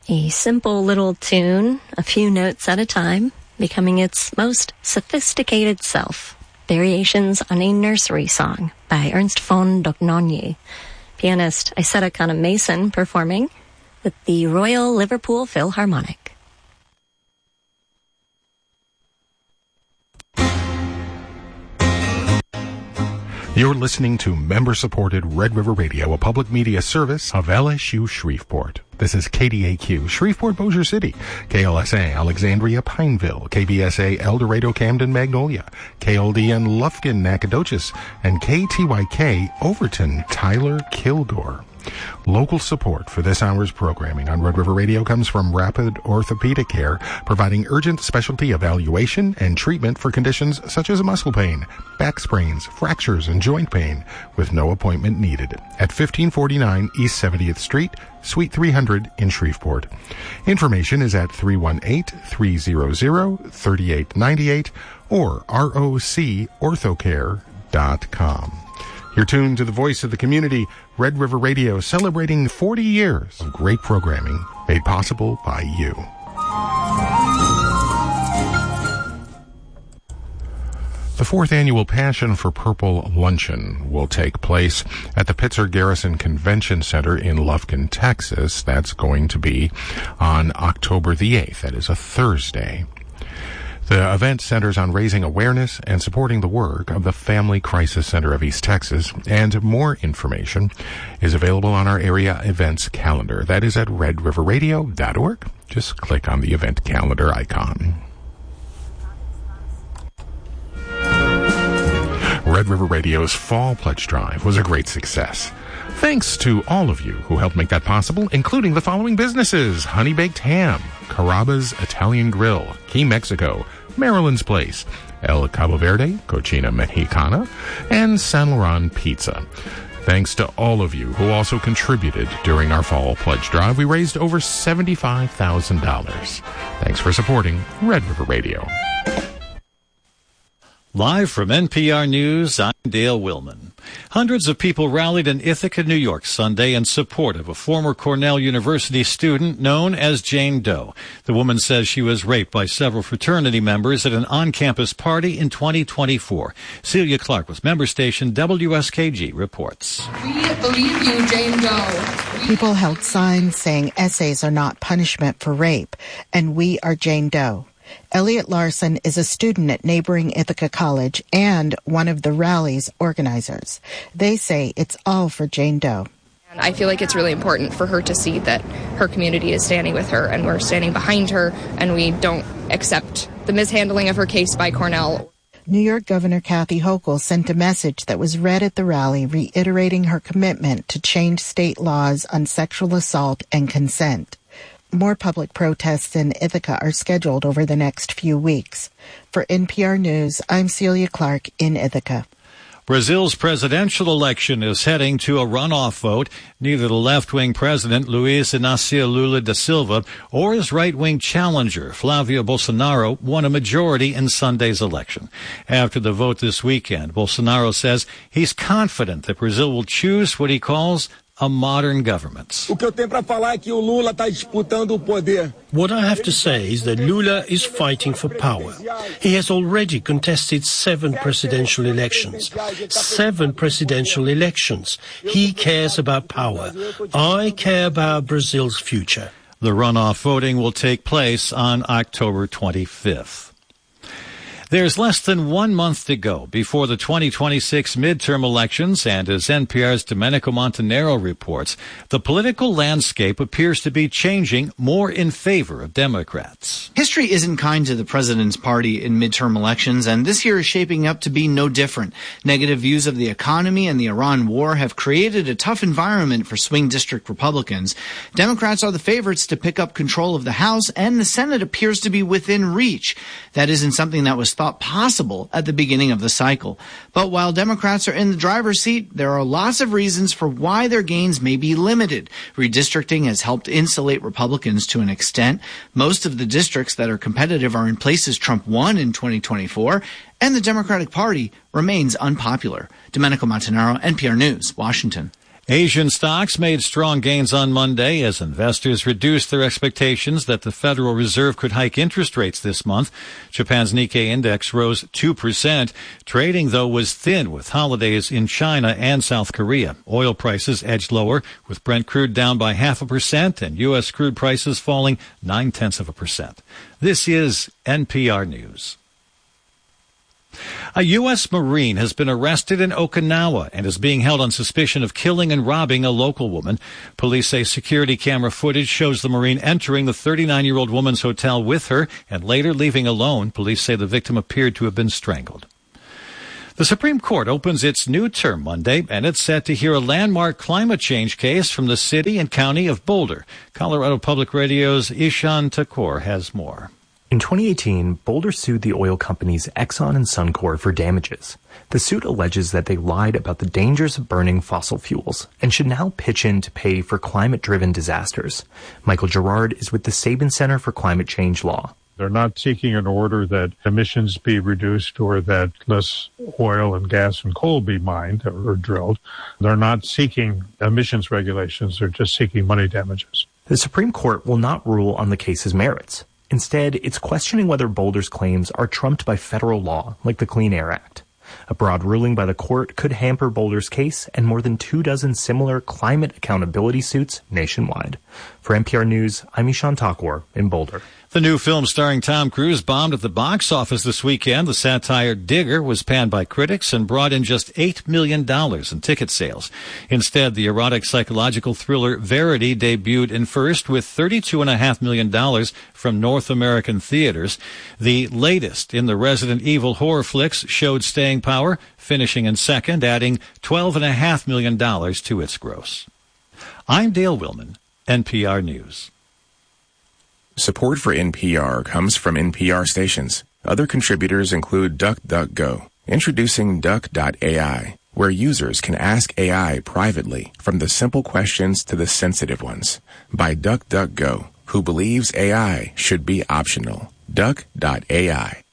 A simple little tune, a few notes at a time, becoming its most sophisticated self. Variations on a nursery song by Ernst von Dohnanyi. Pianist Isetta Kana-Mason performing with the Royal Liverpool Philharmonic. You're listening to member-supported Red River Radio, a public media service of LSU Shreveport. This is KDAQ, Shreveport, Bossier City, KLSA, Alexandria, Pineville, KBSA, El Dorado, Camden, Magnolia, KLDN, Lufkin, Nacogdoches, and KTYK, Overton, Tyler, Kilgore. Local support for this hour's programming on Red River Radio comes from Rapid Orthopedic Care, providing urgent specialty evaluation and treatment for conditions such as muscle pain, back sprains, fractures, and joint pain, with no appointment needed. At 1549 East 70th Street, Suite 300 in Shreveport. Information is at 318-300-3898 or rocorthocare.com. You're tuned to the voice of the community, Red River Radio, celebrating 40 years of great programming made possible by you. The fourth annual Passion for Purple Luncheon will take place at the Pitzer Garrison Convention Center in Lufkin, Texas. That's going to be on October the 8th. That is a Thursday. The event centers on raising awareness and supporting the work of the Family Crisis Center of East Texas, and more information is available on our area events calendar. That is at redriverradio.org. Just click on the event calendar icon. Red River Radio's Fall Pledge Drive was a great success. Thanks to all of you who helped make that possible, including the following businesses: Honey Baked Ham, Carrabba's Italian Grill, Key Mexico, Maryland's Place, El Cabo Verde, Cocina Mexicana, and San Laurent Pizza. Thanks to all of you who also contributed during our Fall Pledge Drive. We raised over $75,000. Thanks for supporting Red River Radio. Live from NPR News, I'm Dale Willman. Hundreds of people rallied in Ithaca, New York Sunday in support of a former Cornell University student known as Jane Doe. The woman says she was raped by several fraternity members at an on-campus party in 2024. Celia Clark with member station WSKG reports. We believe you, Jane Doe. People held signs saying essays are not punishment for rape, and we are Jane Doe. Elliot Larson is a student at neighboring Ithaca College and one of the rally's organizers. They say it's all for Jane Doe. And I feel like it's really important for her to see that her community is standing with her and we're standing behind her, and we don't accept the mishandling of her case by Cornell. New York Governor Kathy Hochul sent a message that was read at the rally reiterating her commitment to change state laws on sexual assault and consent. More public protests in Ithaca are scheduled over the next few weeks. For NPR News, I'm Celia Clark in Ithaca. Brazil's presidential election is heading to a runoff vote. Neither the left-wing president, Luiz Inácio Lula da Silva, or his right-wing challenger, Flávio Bolsonaro, won a majority in Sunday's election. After the vote this weekend, Bolsonaro says he's confident that Brazil will choose what he calls a modern government. What I have to say is that Lula is fighting for power. He has already contested 7 presidential elections. 7 presidential elections. He cares about power. I care about Brazil's future. The runoff voting will take place on October 25th. There's less than 1 month to go before the 2026 midterm elections, and as NPR's Domenico Montanaro reports, the political landscape appears to be changing more in favor of Democrats. History isn't kind to the president's party in midterm elections, and this year is shaping up to be no different. Negative views of the economy and the Iran war have created a tough environment for swing district Republicans. Democrats are the favorites to pick up control of the House, and the Senate appears to be within reach. That isn't something that was thought possible at the beginning of the cycle. But while Democrats are in the driver's seat, there are lots of reasons for why their gains may be limited. Redistricting has helped insulate Republicans to an extent. Most of the districts that are competitive are in places Trump won in 2024, and the Democratic Party remains unpopular. Domenico Montanaro, NPR News, Washington. Asian stocks made strong gains on Monday as investors reduced their expectations that the Federal Reserve could hike interest rates this month. Japan's Nikkei index rose 2%. Trading, though, was thin with holidays in China and South Korea. Oil prices edged lower, with Brent crude down by 0.5% and U.S. crude prices falling 0.9%. This is NPR News. A U.S. Marine has been arrested in Okinawa and is being held on suspicion of killing and robbing a local woman. Police say security camera footage shows the Marine entering the 39-year-old woman's hotel with her and later leaving alone. Police say the victim appeared to have been strangled. The Supreme Court opens its new term Monday, and it's set to hear a landmark climate change case from the city and county of Boulder. Colorado Public Radio's Ishan Thakur has more. In 2018, Boulder sued the oil companies Exxon and Suncor for damages. The suit alleges that they lied about the dangers of burning fossil fuels and should now pitch in to pay for climate-driven disasters. Michael Gerard is with the Sabin Center for Climate Change Law. They're not seeking an order that emissions be reduced or that less oil and gas and coal be mined or drilled. They're not seeking emissions regulations. They're just seeking money damages. The Supreme Court will not rule on the case's merits. Instead, it's questioning whether Boulder's claims are trumped by federal law, like the Clean Air Act. A broad ruling by the court could hamper Boulder's case and more than 24 similar climate accountability suits nationwide. For NPR News, I'm Ishan Thakur in Boulder. The new film starring Tom Cruise bombed at the box office this weekend. The satire Digger was panned by critics and brought in just $8 million in ticket sales. Instead, the erotic psychological thriller Verity debuted in first with $32.5 million from North American theaters. The latest in the Resident Evil horror flicks showed staying power, finishing in second, adding $12.5 million to its gross. I'm Dale Willman, NPR News. Support for NPR comes from NPR stations. Other contributors include DuckDuckGo, introducing Duck.ai, where users can ask AI privately from the simple questions to the sensitive ones, by DuckDuckGo, who believes AI should be optional. Duck.ai.